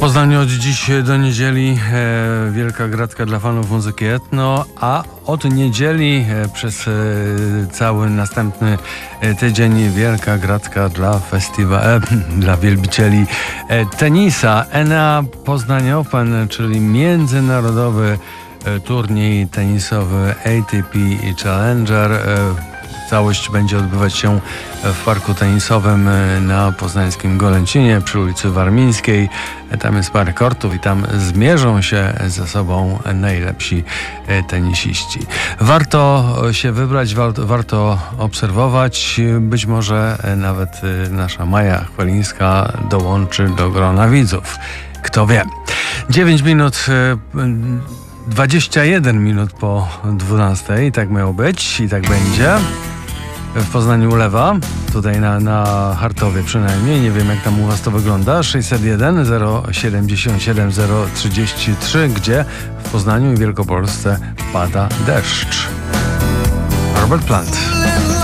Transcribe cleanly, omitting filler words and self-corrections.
Poznaniu od dziś do niedzieli wielka gratka dla fanów muzyki etno, a od niedzieli przez cały następny tydzień wielka gratka dla wielbicieli tenisa. Enea Poznań Open, czyli międzynarodowy turniej tenisowy ATP Challenger. Całość będzie odbywać się w parku tenisowym na poznańskim Golęcinie przy ulicy Warmińskiej. Tam jest parę kortów i tam zmierzą się ze sobą najlepsi tenisiści. Warto się wybrać, warto obserwować. Być może nawet nasza Maja Chwalińska dołączy do grona widzów. Kto wie. 21 minut po 12. I tak miało być i tak będzie. W Poznaniu ulewa, tutaj na Hartowie przynajmniej, nie wiem jak tam u was to wygląda, 601 077 033, gdzie w Poznaniu i Wielkopolsce pada deszcz. Robert Plant.